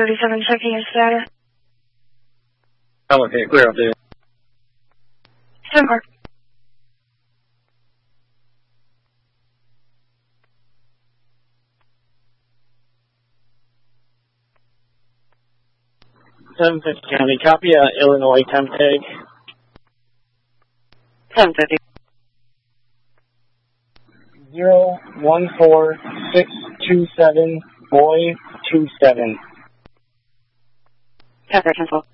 37 checking your status. Oh, okay, clear up there. Stand by. County, copy Illinois temp tag. 750. 014627 boy 27. Temp cancel.